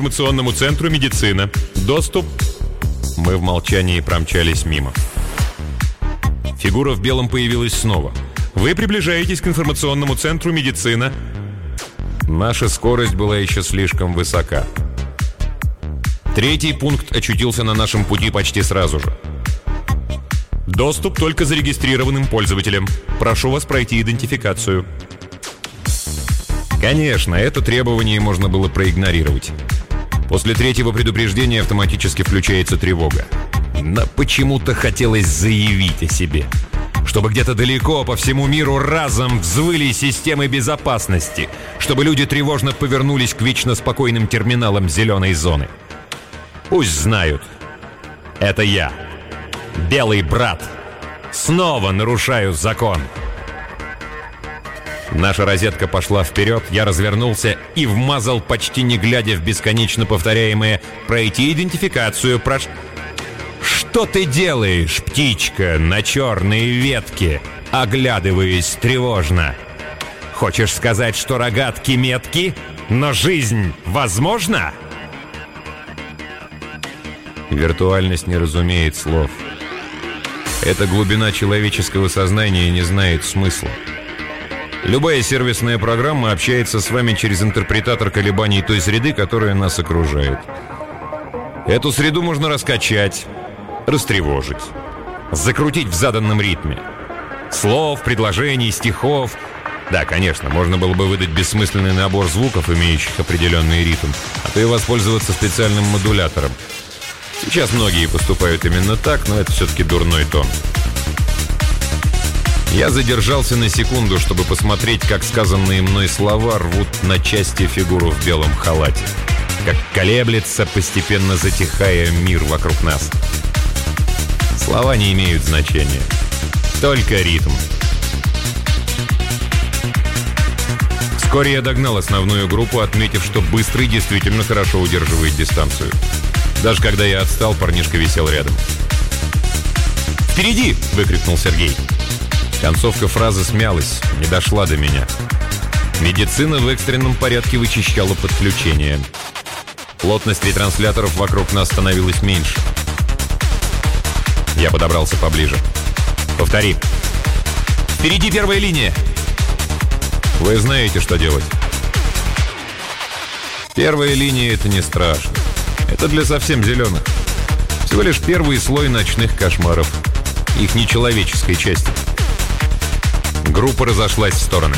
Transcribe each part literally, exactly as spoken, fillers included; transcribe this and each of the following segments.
информационному центру «Медицина». Доступ...» Мы в молчании промчались мимо. Фигура в белом появилась снова. «Вы приближаетесь к информационному центру «Медицина». Наша скорость была еще слишком высока. Третий пункт очутился на нашем пути почти сразу же. «Доступ только зарегистрированным пользователям. Прошу вас пройти идентификацию». Конечно, это требование можно было проигнорировать. После третьего предупреждения автоматически включается тревога. Но почему-то хотелось заявить о себе. Чтобы где-то далеко по всему миру разом взвыли системы безопасности. Чтобы люди тревожно повернулись к вечно спокойным терминалам зеленой зоны. Пусть знают. Это я, Белый брат, снова нарушаю закон. Наша розетка пошла вперед, я развернулся и вмазал, почти не глядя, в бесконечно повторяемое «пройти идентификацию, прош...» «Что ты делаешь, птичка, на черной ветке?» Оглядываясь тревожно. «Хочешь сказать, что рогатки метки, но жизнь возможна?» Виртуальность не разумеет слов. Эта глубина человеческого сознания не знает смысла. Любая сервисная программа общается с вами через интерпретатор колебаний той среды, которая нас окружает. Эту среду можно раскачать, растревожить, закрутить в заданном ритме. Слов, предложений, стихов. Да, конечно, можно было бы выдать бессмысленный набор звуков, имеющих определенный ритм, а то и воспользоваться специальным модулятором. Сейчас многие поступают именно так, но это все-таки дурной тон. Я задержался на секунду, чтобы посмотреть, как сказанные мной слова рвут на части фигуру в белом халате. Как колеблется, постепенно затихая мир вокруг нас. Слова не имеют значения. Только ритм. Вскоре я догнал основную группу, отметив, что Быстрый действительно хорошо удерживает дистанцию. Даже когда я отстал, парнишка висел рядом. «Впереди!» — выкрикнул Сергей. Концовка фразы смялась, не дошла до меня. Медицина в экстренном порядке вычищала подключение. Плотность ретрансляторов вокруг нас становилась меньше. Я подобрался поближе. «Повтори». «Впереди первая линия!» «Вы знаете, что делать». Первая линия — это не страшно. Это для совсем зеленых. Всего лишь первый слой ночных кошмаров. Их нечеловеческой части. Группа разошлась в стороны.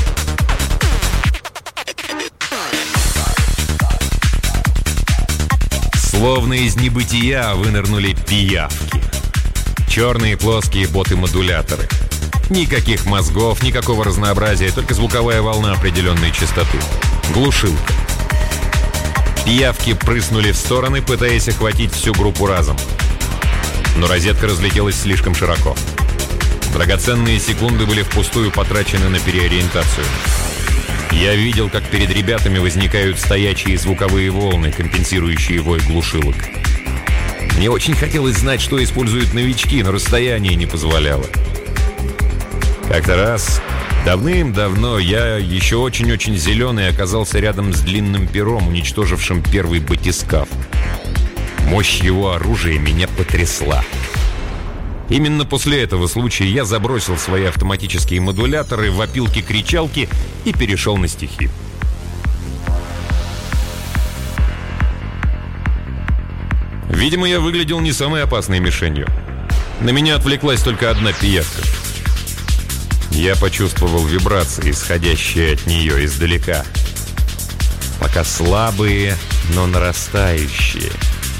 Словно из небытия вынырнули пиявки. Черные плоские боты-модуляторы. Никаких мозгов, никакого разнообразия, только звуковая волна определенной частоты. Глушилка. Пиявки прыснули в стороны, пытаясь охватить всю группу разом. Но розетка разлетелась слишком широко. Драгоценные секунды были впустую потрачены на переориентацию. Я видел, как перед ребятами возникают стоячие звуковые волны, компенсирующие вой глушилок. Мне очень хотелось знать, что используют новички, но расстояние не позволяло. Как-то раз, давным-давно, я, еще очень-очень зеленый, оказался рядом с длинным пером, уничтожившим первый батискаф. Мощь его оружия меня потрясла. Именно после этого случая я забросил свои автоматические модуляторы, вопилки-кричалки и перешел на стихи. Видимо, я выглядел не самой опасной мишенью. На меня отвлеклась только одна пиявка. Я почувствовал вибрации, исходящие от нее издалека. Пока слабые, но нарастающие.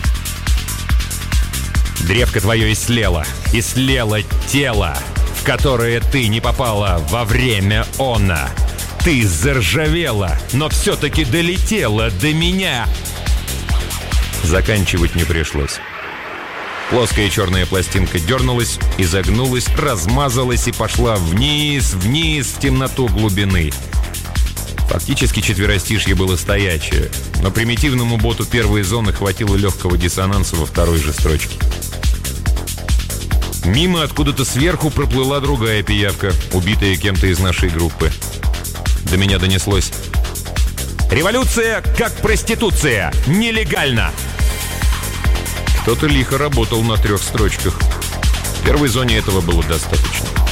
Древко твое ислело, ислело тело, в которое ты не попала во время она. Ты заржавела, но все-таки долетела до меня. Заканчивать не пришлось. Плоская черная пластинка дернулась, изогнулась, размазалась и пошла вниз, вниз, в темноту глубины. Фактически четверостишье было стоячее, но примитивному боту первой зоны хватило легкого диссонанса во второй же строчке. Мимо откуда-то сверху проплыла другая пиявка, убитая кем-то из нашей группы. До меня донеслось: Революция как проституция. Нелегально. Кто-то лихо работал на трех строчках. В первой зоне этого было достаточно.